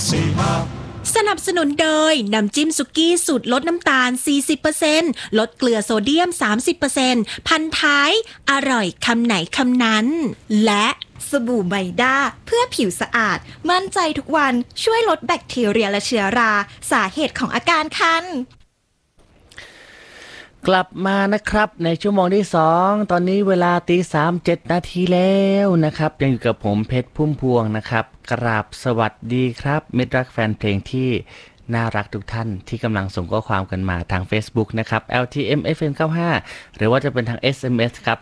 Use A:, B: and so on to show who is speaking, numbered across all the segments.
A: สนับสนุนโดยน้ำจิ้มสุกี้สูตรลดน้ำตาล 40% ลดเกลือโซเดียม 30% พันท้ายอร่อยคำไหนคำนั้นและ
B: สบู่ไมด้าเพื่อผิวสะอาดมั่นใจทุกวันช่วยลดแบคทีเรียและเชื้อราสาเหตุของอาการคัน
C: กลับมานะครับในชั่วโมงที่2ตอนนี้เวลา3:07 นาทีแล้วนะครับยังอยู่กับผมเพชรพุ่มพวงนะครับกราบสวัสดีครับมิตรรักแฟนเพลงที่น่ารักทุกท่านที่กำลังส่งข้อความกันมาทาง Facebook นะครับ LTM FM 95หรือว่าจะเป็นทาง SMS ครับ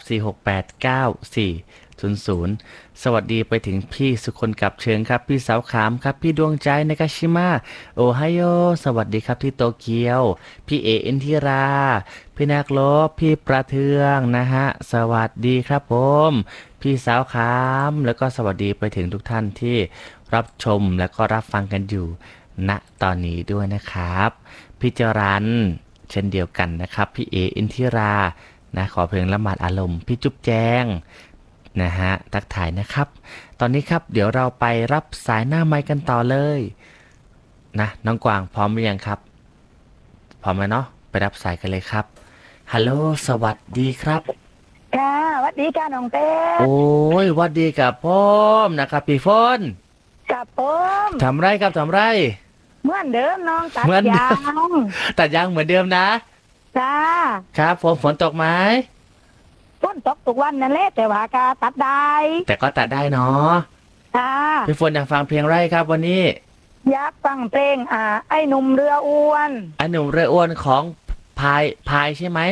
C: 4689400สวัสดีไปถึงพี่สุคนกับเชิงครับพี่สาวขามครับพี่ดวงใจในกาชิมะโอไฮโอสวัสดีครับที่โตเกียวพี่เออินทิราพี่นักลบพี่ประเทืองนะฮะสวัสดีครับผมพี่สาวขามแล้วก็สวัสดีไปถึงทุกท่านที่รับชมและก็รับฟังกันอยู่ณตอนนี้ด้วยนะครับพี่จรันเช่นเดียวกันนะครับพี่เออินทิรานะขอเพลงละหมาดอารมณ์พี่จุ๊บแจงนะฮะทักทายนะครับตอนนี้ครับเดี๋ยวเราไปรับสายหน้าไมค์กันต่อเลยนะน้องกวางพร้อมหรือยังครับพร้อมแล้วเนาะไปรับสายกันเลยครับฮัลโหลสวัสดีครับ
D: ค่ะสวัสดีค่ะน้องเต้
C: โอ้ยสวัสดีกับพ่อมนะครับพี่ฝน
D: กับผม
C: ทำไรครับทำไร
D: เหมือนเดิมน้องตัดยาง
C: ตัดยางเหมือนเดิมนะ
D: จ้า
C: ครับฝนตกไหม
D: ฝนตกทุกวันนั่นแหละแต่ว่าก็ตัดได้
C: แต่ก็ตัดได้เนาะ
D: ค่ะ
C: พี่ฝนอยากฟังเพลงไรครับวันนี้
D: อยากฟังเพลงไอ้หนุ่มเรืออ้วน
C: ไอ้หนุ่มเรืออ้วนของพายใช่ไหม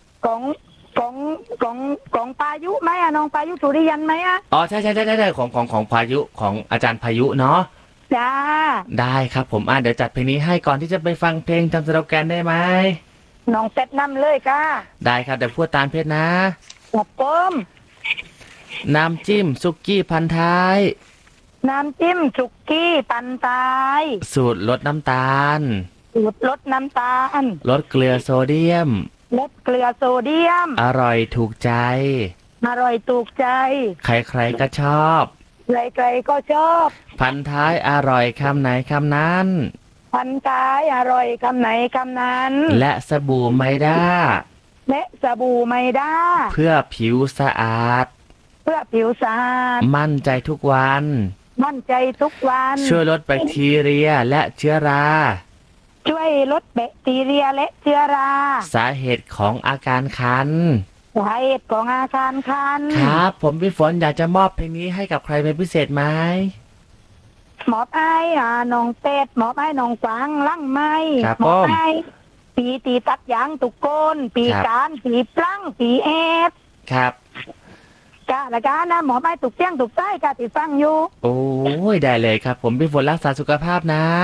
D: ของพายุไหมน้องพายุสุริยันไหม
C: อ๋อใช่ของพายุของอาจารย์พายุเนาะ
D: จ้า
C: ได้ครับผมเดี๋ยวจัดเพลงนี้ให้ก่อนที่จะไปฟังเพลงจำสโลแกนได้ไหม
D: น้องเป็ดนำเลยค่ะ
C: ได้ครับเดี๋ยวพูดตามเพชร
D: กับผม
C: น้ำจิ้มสุกี้พันท้าย
D: น้ำจิ้มสุกี้ปันตาย
C: สูตรลดน้ำตาล
D: สูตรลดน้ำตาล
C: ลดเกลือโซเดียม
D: ลดเกลือโซเดียม
C: อร่อยถูกใจ
D: อร่อยถูกใจ
C: ใครๆก็ชอบ
D: ใครๆก็ชอบ
C: พันท้ายอร่อยคำไหนคำนั้น
D: พันท้ายอร่อยคำไหนคำนั้น
C: และสบู่ไมด้า
D: และสบู่ไมด้า
C: เพื่อผิวสะอาด
D: เพื่อผิวสะอาด
C: มั่นใจทุกวัน
D: มั่นใจทุกวัน
C: ช่วยลดแบคทีเรียและเชื้อรา
D: ช่วยลดแบคทีเรียและเชื้อรา
C: สาเหตุของอาการคัน
D: สาเหตุของอาการคัน
C: ครับผมพี่ฝนอยากจะมอบเพลงนี้ให้กับใครเป็นพิเศษไหม
D: หมอบไอ้น้องเป็ดหมอบไอ้น้องกวางลั่งไม้
C: หมอบ
D: ไอ้ปีตีตัดยางตุกโกนปีการปีปลั้งปีเอฟ
C: ครับ
D: กะละกานะหมอบไอ้ตุกเตี้ยงตุกใต้กะติดฟังอยู่
C: โอ้ยได้เลยครับผมพี่ฝนรักษาสุขภาพนะ